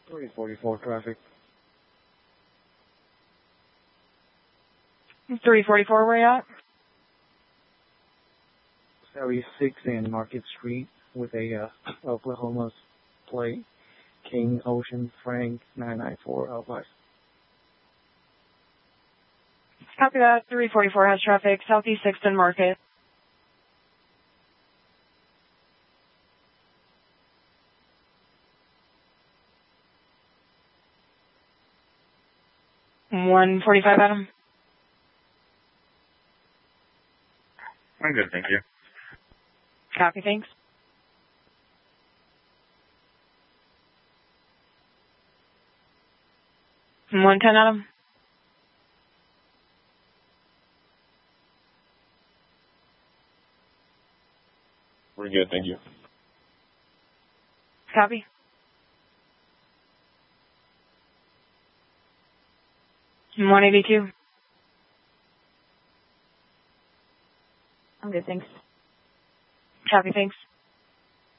344 traffic. 344, where you at? 76 in Market Street with a Oklahoma plate. King Ocean Frank 994 Outliers. Copy that. 344 has traffic. Southeast 6th and Market. $145, Adam. I'm good, thank you. Copy, thanks. $110, Adam. We're good, thank you. Copy. $182. I'm good, thanks. Copy, thanks.